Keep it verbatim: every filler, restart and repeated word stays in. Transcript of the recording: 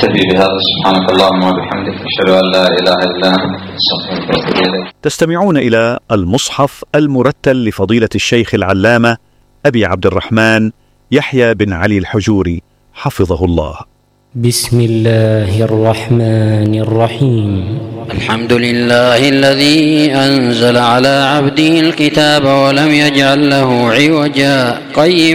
نكتفي بهذا. سبحانك اللهم وبحمدك، أشهد أن لا إله إلا أنت، أستغفرك وأتوب إليك. تستمعون إلى المصحف المرتل لفضيلة الشيخ العلامة أبي عبد الرحمن يحيى بن علي الحجوري حفظه الله. بسم الله الرحمن الرحيم. الحمد لله الذي أنزل على عبده الكتاب ولم يجعل له عوجا قيما